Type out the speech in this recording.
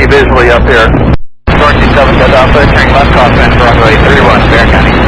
visually up here. Dorothy 7 Good Alpha, turning left crosswind for runway 31, Bear County.